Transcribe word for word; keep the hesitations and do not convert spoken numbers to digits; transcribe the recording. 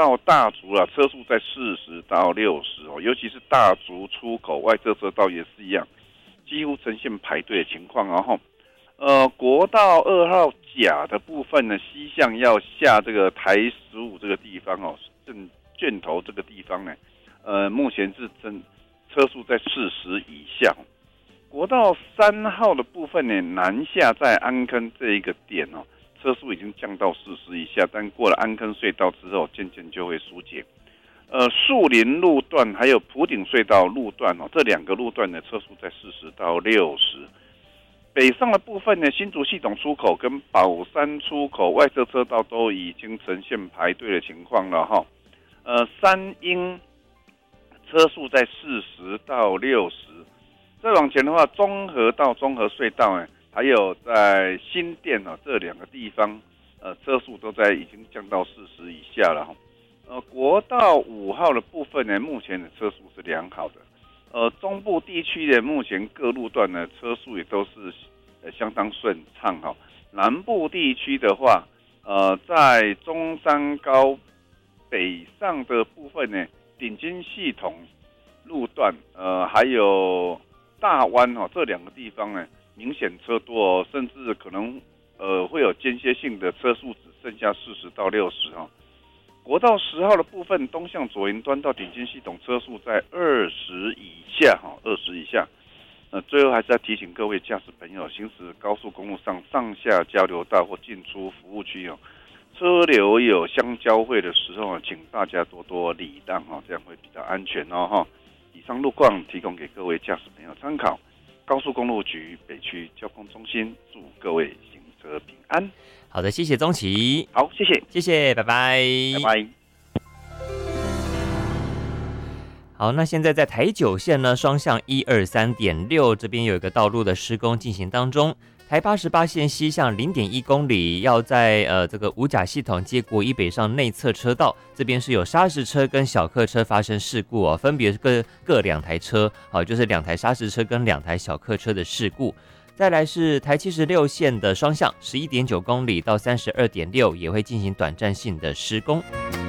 到大竹啊，车速在四十到六十哦，尤其是大竹出口外侧车道也是一样，几乎呈现排队的情况哦吼。呃，国道二号甲的部分呢，西向要下这个台十五这个地方哦，正卷头这个地方呢，呃，目前是正车速在四十以下。国道三号的部分呢，南下在安坑这一个点哦，车速已经降到四十以下，但过了安坑隧道之后，渐渐就会疏解。呃，树林路段还有埔顶隧道路段哦，这两个路段的车速在四十到六十。北上的部分呢，新竹系统出口跟宝山出口外侧车道都已经呈现排队的情况了哈。呃，三鹰车速在四十到六十。再往前的话，中和到中和隧道呢，还有在新店哦这两个地方，呃，车速都在已经降到四十以下了哈。呃，国道五号的部分呢，目前的车速是良好的。呃，中部地区的目前各路段呢，车速也都是呃相当顺畅哈。南部地区的话，呃，在中山高北上的部分呢，顶金系统路段，呃，还有大湾哦，这两个地方呢，明显车多哦，甚至可能呃会有间歇性的车速只剩下四十到六十哦。国道十号的部分，东向左营端到顶金系统车速在二十以下哈，二十以下。呃，最后还是要提醒各位驾驶朋友，行驶高速公路上上下交流道或进出服务区哦，车流有相交汇的时候，请大家多多礼让哈，这样会比较安全哦哈。以上路况提供给各位驾驶朋友参考。高速公路局北区交通中心祝各位行车平安。 好的，谢谢宗岐。 好，谢谢， 谢谢，拜拜， 拜拜。 好，那现在在台九线呢，双向一二三点六这边有一个道路的施工进行当中。台八十八线西向零点一公里，要在呃这个五甲系统接国一北上内侧车道，这边是有砂石车跟小客车发生事故哦，分别是各各两台车，好，就是两台砂石车跟两台小客车的事故。再来是台七十六线的双向十一点九公里到三十二点六，也会进行短暂性的施工。